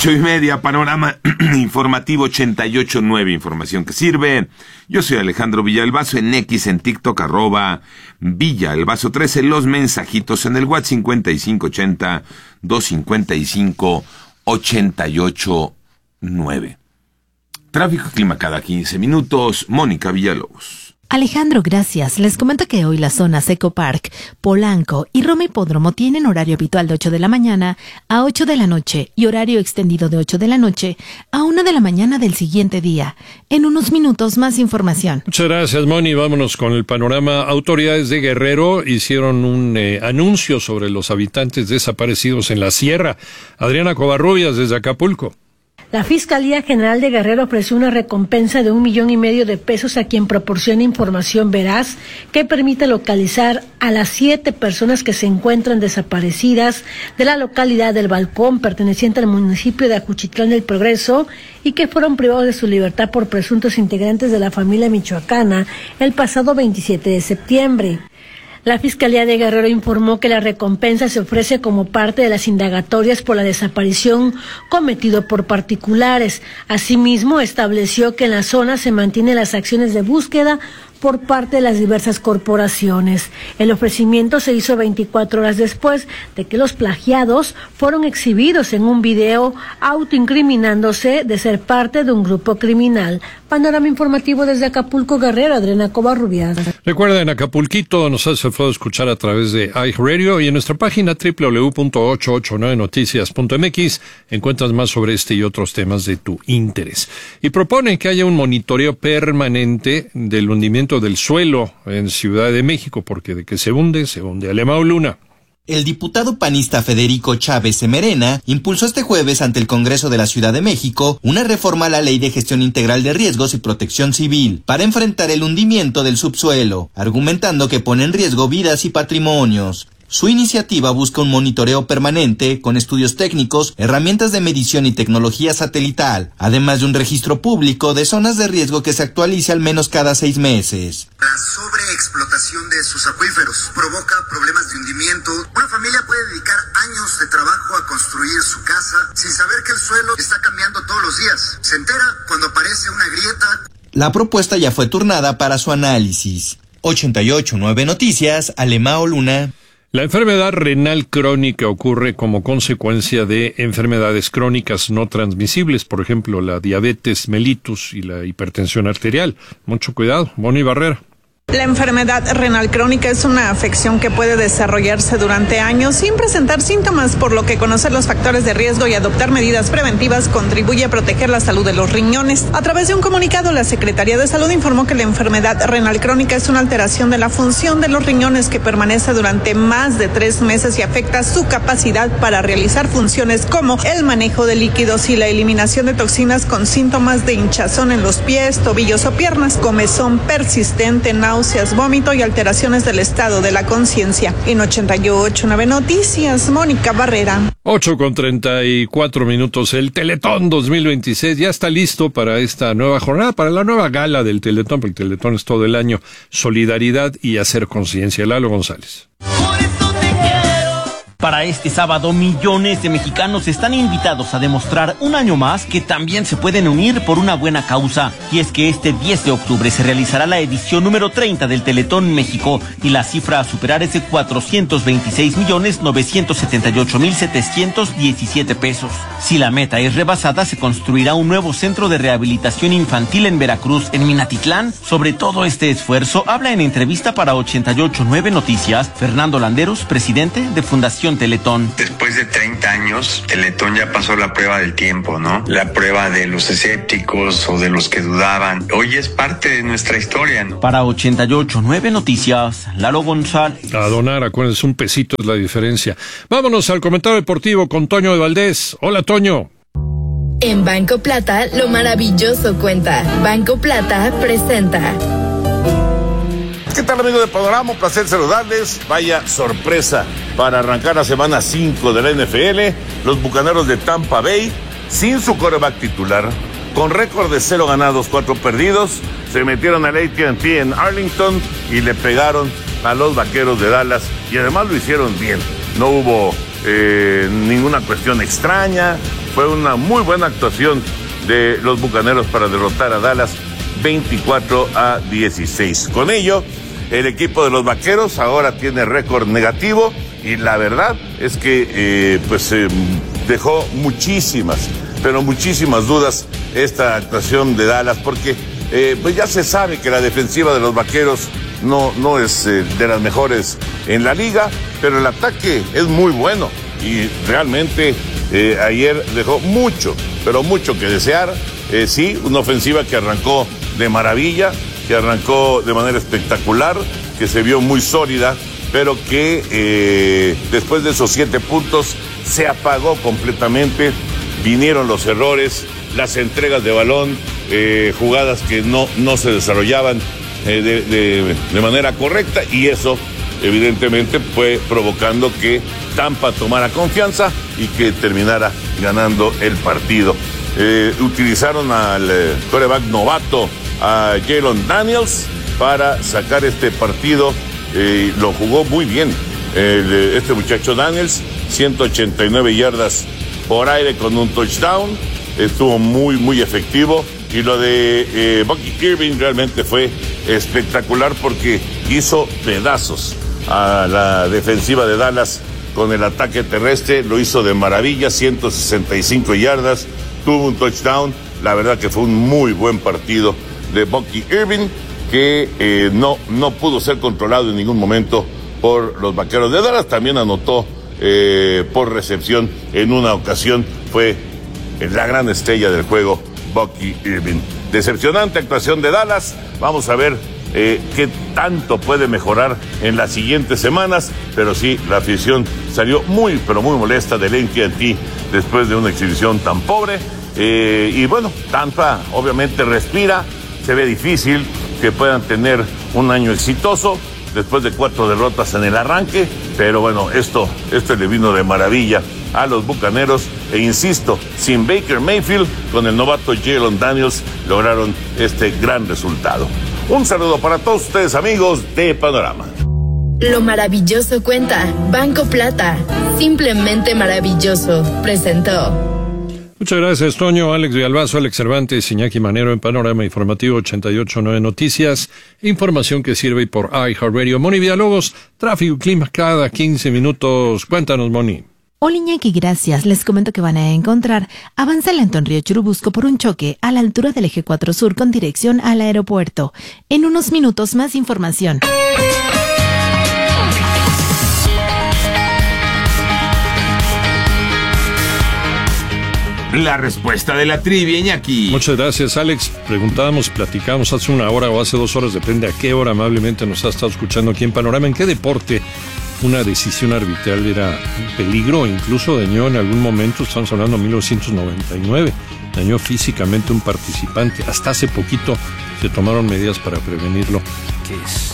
8:30, Panorama Informativo 88.9, información que sirve. Yo soy Alejandro Villalbazo, en X, en TikTok, @Villalbazo13, los mensajitos en el WhatsApp 5580-255-88.9. Tráfico y clima cada 15 minutos, Mónica Villalobos. Alejandro, gracias. Les comento que hoy las zonas Eco Park, Polanco y Roma Hipódromo tienen horario habitual de 8 de la mañana a 8 de la noche y horario extendido de 8 de la noche a 1 de la mañana del siguiente día. En unos minutos, más información. Muchas gracias, Moni. Vámonos con el panorama. Autoridades de Guerrero hicieron un anuncio sobre los habitantes desaparecidos en la sierra. Adriana Covarrubias, desde Acapulco. La Fiscalía General de Guerrero ofreció una recompensa de $1,5 millones a quien proporcione información veraz que permita localizar a las 7 personas que se encuentran desaparecidas de la localidad del Balcón, perteneciente al municipio de Ajuchitlán del Progreso, y que fueron privados de su libertad por presuntos integrantes de la familia michoacana el pasado 27 de septiembre. La Fiscalía de Guerrero informó que la recompensa se ofrece como parte de las indagatorias por la desaparición cometido por particulares. Asimismo, estableció que en la zona se mantienen las acciones de búsqueda por parte de las diversas corporaciones. El ofrecimiento se hizo 24 horas después de que los plagiados fueron exhibidos en un video autoincriminándose de ser parte de un grupo criminal. Panorama informativo desde Acapulco, Guerrero, Adriana Covarrubias. Recuerda, en Acapulquito nos hace el favor de escuchar a través de iHeartRadio y en nuestra página www.889noticias.mx encuentras más sobre este y otros temas de tu interés. Y proponen que haya un monitoreo permanente del hundimiento del suelo en Ciudad de México, porque de que se hunde Alemão Luna. El diputado panista Federico Chávez Semerena impulsó este jueves ante el Congreso de la Ciudad de México una reforma a la Ley de Gestión Integral de Riesgos y Protección Civil para enfrentar el hundimiento del subsuelo, argumentando que pone en riesgo vidas y patrimonios. Su iniciativa busca un monitoreo permanente con estudios técnicos, herramientas de medición y tecnología satelital, además de un registro público de zonas de riesgo que se actualice al menos cada 6 meses. La sobreexplotación de sus acuíferos provoca problemas de hundimiento. Una familia puede dedicar años de trabajo a construir su casa sin saber que el suelo está cambiando todos los días. Se entera cuando aparece una grieta. La propuesta ya fue turnada para su análisis. 88.9 Noticias, Alemão Luna. La enfermedad renal crónica ocurre como consecuencia de enfermedades crónicas no transmisibles, por ejemplo, la diabetes mellitus y la hipertensión arterial. Mucho cuidado, Moni Barrera. La enfermedad renal crónica es una afección que puede desarrollarse durante años sin presentar síntomas, por lo que conocer los factores de riesgo y adoptar medidas preventivas contribuye a proteger la salud de los riñones. A través de un comunicado, la Secretaría de Salud informó que la enfermedad renal crónica es una alteración de la función de los riñones que permanece durante más de 3 meses y afecta su capacidad para realizar funciones como el manejo de líquidos y la eliminación de toxinas, con síntomas de hinchazón en los pies, tobillos o piernas, comezón persistente, náuseas, vómito y alteraciones del estado de la conciencia. En 88.9 Noticias, Mónica Barrera. 8:34. El Teletón 2026 ya está listo para esta nueva jornada, para la nueva gala del Teletón, porque el Teletón es todo el año. Solidaridad y hacer conciencia. Lalo González. Para este sábado, millones de mexicanos están invitados a demostrar un año más que también se pueden unir por una buena causa. Y es que este 10 de octubre se realizará la edición número 30 del Teletón México y la cifra a superar es de 426,978,717 pesos. Si la meta es rebasada, se construirá un nuevo centro de rehabilitación infantil en Veracruz, en Minatitlán. Sobre todo este esfuerzo habla en entrevista para 88.9 Noticias Fernando Landeros, presidente de Fundación Teletón. Después de 30 años, Teletón ya pasó la prueba del tiempo, ¿no? La prueba de los escépticos o de los que dudaban. Hoy es parte de nuestra historia, ¿no? Para 88.9 Noticias, Lalo González. A donar, acuérdense, un pesito es la diferencia. Vámonos al comentario deportivo con Toño de Valdés. Hola, Toño. En Banco Plata, lo maravilloso cuenta. Banco Plata presenta. ¿Qué tal, amigos de Panorama? Un placer saludarles. Vaya sorpresa para arrancar la semana 5 de la NFL. Los Bucaneros de Tampa Bay, sin su quarterback titular, con récord de 0 ganados, 4 perdidos, se metieron al AT&T en Arlington y le pegaron a los Vaqueros de Dallas. Y además lo hicieron bien. No hubo ninguna cuestión extraña. fue una muy buena actuación de los Bucaneros para derrotar a Dallas 24-16. Con ello, el equipo de los Vaqueros ahora tiene récord negativo y la verdad es que dejó muchísimas dudas esta actuación de Dallas, porque pues ya se sabe que la defensiva de los Vaqueros no es de las mejores en la liga, pero el ataque es muy bueno y realmente ayer dejó mucho que desear. Sí, una ofensiva que arrancó de maravilla, que arrancó de manera espectacular, que se vio muy sólida, pero que después de esos 7 puntos se apagó completamente. Vinieron los errores, las entregas de balón, jugadas que no se desarrollaban de manera correcta, y eso evidentemente fue provocando que Tampa tomara confianza y que terminara ganando el partido. Utilizaron al quarterback novato, a Jalen Daniels, para sacar este partido. Lo jugó muy bien este muchacho Daniels, 189 yardas por aire con un touchdown, estuvo muy efectivo. Y lo de Bucky Irving realmente fue espectacular, porque hizo pedazos a la defensiva de Dallas con el ataque terrestre. Lo hizo de maravilla, 165 yardas, tuvo un touchdown. La verdad que fue un muy buen partido de Bucky Irving, que no pudo ser controlado en ningún momento por los Vaqueros de Dallas. También anotó por recepción en una ocasión, fue la gran estrella del juego Bucky Irving. Decepcionante actuación de Dallas. Vamos a ver qué tanto puede mejorar en las siguientes semanas, pero sí, la afición salió muy molesta del AT&T después de una exhibición tan pobre. Y bueno, Tampa obviamente respira. Se ve difícil que puedan tener un año exitoso después de 4 derrotas en el arranque, pero bueno, esto le vino de maravilla a los Bucaneros, e insisto, sin Baker Mayfield, con el novato Jalen Daniels, lograron este gran resultado. Un saludo para todos ustedes, amigos de Panorama. Lo maravilloso cuenta Banco Plata, simplemente maravilloso, presentó. Muchas gracias, Toño, Alex Villalbazo, Alex Cervantes, Iñaki Manero en Panorama Informativo 88.9 Noticias, información que sirve por iHeartRadio. Moni Villalobos, tráfico y clima cada 15 minutos. Cuéntanos, Moni. Hola, Iñaki, gracias. Les comento que van a encontrar avance lento en Río Churubusco por un choque a la altura del Eje 4 Sur con dirección al aeropuerto. En unos minutos más información. La respuesta de la trivia, Iñaki. Muchas gracias, Alex. Platicamos hace una hora o hace 2 horas, depende a qué hora amablemente nos ha estado escuchando aquí en Panorama, en qué deporte una decisión arbitral era un peligro, incluso dañó en algún momento, estamos hablando de 1999, dañó físicamente un participante. Hasta hace poquito se tomaron medidas para prevenirlo. ¿Qué es?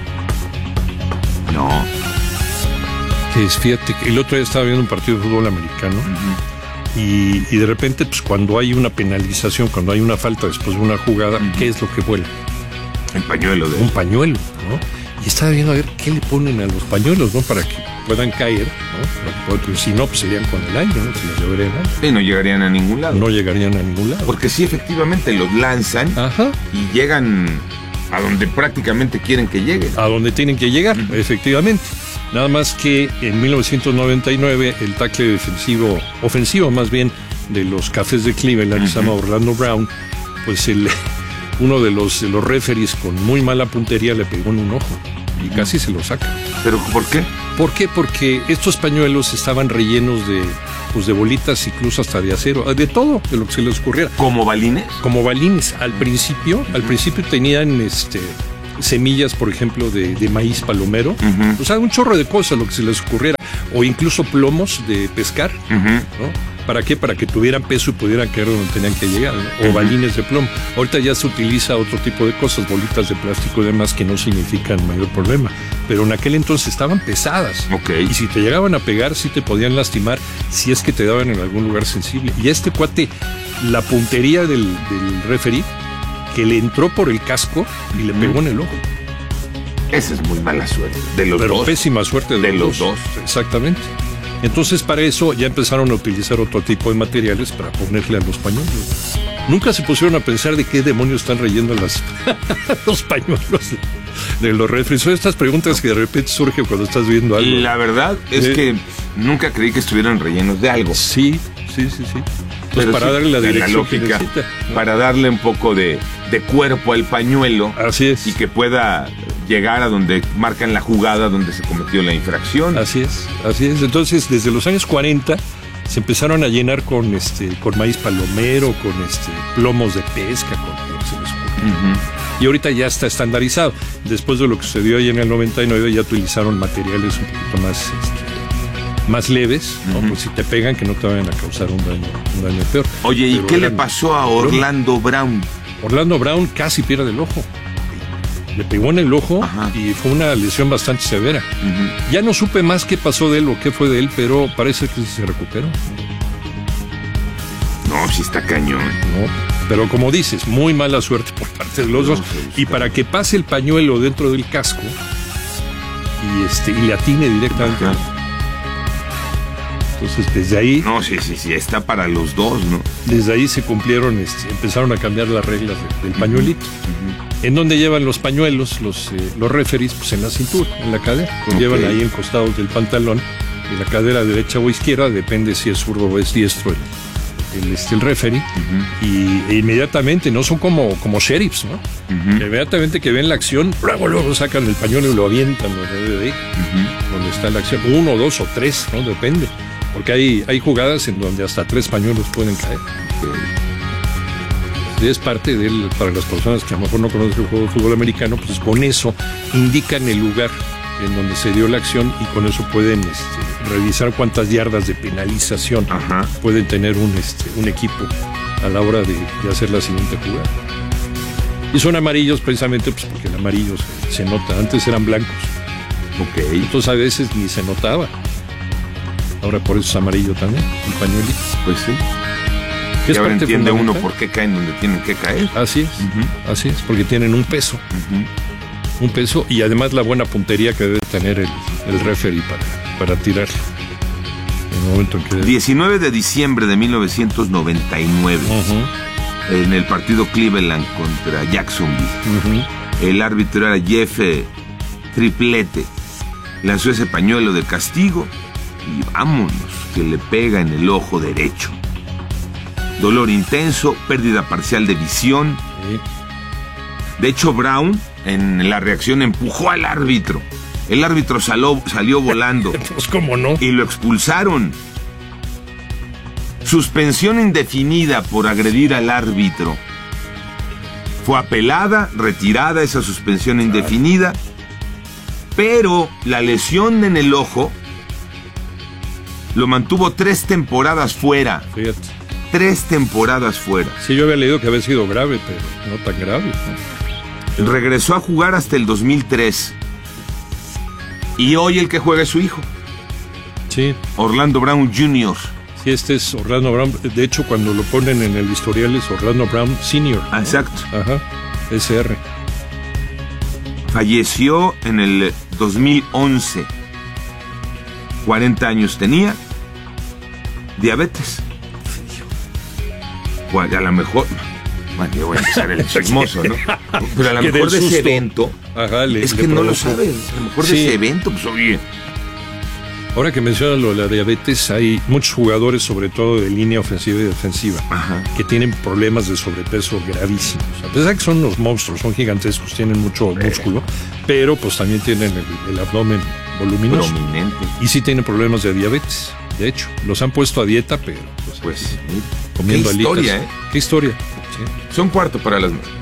No. ¿Qué es? Fíjate que el otro día estaba viendo un partido de fútbol americano. Y de repente, pues cuando hay una penalización, cuando hay una falta después de una jugada, ¿qué es lo que vuela? El pañuelo. Un pañuelo, ¿no? Y estaba viendo a ver qué le ponen a los pañuelos, ¿no? Para que puedan caer, ¿no? Porque si no, pues serían con el aire, ¿no? Si los llevarían, ¿no? Y no llegarían a ningún lado. No llegarían a ningún lado. Porque sí, efectivamente, los lanzan. Ajá. Y llegan a donde prácticamente quieren que lleguen. A donde tienen que llegar, efectivamente. Nada más que en 1999 el tackle ofensivo más bien, de los Cafés de Cleveland, que se llama Orlando Brown, pues uno de los referees con muy mala puntería le pegó en un ojo y casi se lo saca. ¿Pero por qué? ¿Por qué? Porque estos pañuelos estaban rellenos de bolitas, incluso hasta de acero, de todo, de lo que se les ocurriera. ¿Como balines? Como balines. Al principio tenían semillas, por ejemplo, de maíz palomero, o sea, un chorro de cosas, lo que se les ocurriera, o incluso plomos de pescar, ¿no? ¿Para qué? Para que tuvieran peso y pudieran caer donde tenían que llegar, ¿no? O balines de plomo. Ahorita ya se utiliza otro tipo de cosas, bolitas de plástico y demás, que no significan mayor problema, pero en aquel entonces estaban pesadas, y si te llegaban a pegar, sí te podían lastimar, si es que te daban en algún lugar sensible. Y a este cuate, la puntería del referee, que le entró por el casco y le pegó en el ojo. Esa es muy mala suerte. De los Pero dos. Pésima suerte de los dos. Exactamente. Entonces, para eso ya empezaron a utilizar otro tipo de materiales para ponerle a los pañuelos. Nunca se pusieron a pensar de qué demonios están relleno los pañuelos de los refris. Son estas preguntas que de repente surgen cuando estás viendo algo. La verdad es que nunca creí que estuvieran rellenos de algo. Sí. Pues para darle la dirección lógica, que necesita, ¿no? Para darle un poco de cuerpo al pañuelo. Así es. Y que pueda llegar a donde marcan la jugada donde se cometió la infracción. Así es. Entonces, desde los años 40 se empezaron a llenar con maíz palomero, con plomos de pesca, con lo que se les ocurre. Y ahorita ya está estandarizado. Después de lo que sucedió ahí en el 99 ya utilizaron materiales un poquito más leves, ¿no? Pues si te pegan, que no te vayan a causar un daño peor. Oye, ¿y qué le pasó a Orlando Brown? Orlando Brown casi pierde el ojo. Le pegó en el ojo y fue una lesión bastante severa. Ya no supe más qué pasó de él o qué fue de él, pero parece que se recuperó. No, sí está cañón. No, pero como dices, muy mala suerte por parte de los dos. Y para que pase el pañuelo dentro del casco y le atine directamente. Entonces, desde ahí... No, sí, está para los dos, ¿no? Desde ahí se cumplieron, empezaron a cambiar las reglas del pañuelito. ¿En dónde llevan los pañuelos los referees? Pues en la cintura, en la cadera. Los llevan ahí encostados del pantalón, en la cadera derecha o izquierda, depende si es zurdo o es diestro el referee. Y inmediatamente, no son como sheriffs, ¿no? Inmediatamente que ven la acción, luego sacan el pañuelo y lo avientan donde está la acción. 1, 2 o 3, ¿no? Depende. Porque hay jugadas en donde hasta 3 pañuelos pueden caer. Y es parte para las personas que a lo mejor no conocen el juego de fútbol americano, pues con eso indican el lugar en donde se dio la acción y con eso pueden revisar cuántas yardas de penalización pueden tener un equipo a la hora de hacer la siguiente jugada. Y son amarillos precisamente pues porque el amarillo se nota. Antes eran blancos. Entonces a veces ni se notaba. Ahora por eso es amarillo también, el pañuelito. Pues sí. Y ahora entiende uno por qué caen donde tienen que caer. Así es, porque tienen un peso. Un peso y además la buena puntería que debe tener el referee para tirar. En el momento en que 19 de diciembre de 1999, en el partido Cleveland contra Jacksonville, el árbitro era Jeff Triplete. Lanzó ese pañuelo de castigo y vámonos, que le pega en el ojo derecho. Dolor intenso, pérdida parcial de visión. De hecho, Brown, en la reacción, empujó al árbitro. El árbitro salió volando. Pues cómo no. Y lo expulsaron. Suspensión indefinida por agredir al árbitro. Fue apelada, retirada esa suspensión indefinida, pero la lesión en el ojo lo mantuvo 3 temporadas fuera. Fíjate. 3 temporadas fuera. Sí, yo había leído que había sido grave, pero no tan grave, ¿no? Regresó a jugar hasta el 2003. Y hoy el que juega es su hijo. Sí. Orlando Brown Jr. Sí, este es Orlando Brown. De hecho, cuando lo ponen en el historial es Orlando Brown Sr. Exacto. SR. Falleció en el 2011. 40 años tenía. Diabetes. Bueno, a lo mejor... Bueno, yo voy a empezar el chismoso, ¿no? Pero a lo mejor de ese evento... es que no lo sabes. A lo mejor de ese evento, pues oye... Ahora que mencionas lo de la diabetes, hay muchos jugadores, sobre todo de línea ofensiva y defensiva, que tienen problemas de sobrepeso gravísimos. A pesar que son unos monstruos, son gigantescos, tienen mucho músculo, pero pues también tienen el abdomen voluminoso. Prominente. Y sí tienen problemas de diabetes. De hecho, los han puesto a dieta, pero pues comiendo alitas. Qué historia, ¿eh? Qué historia. Sí. Son 4:45.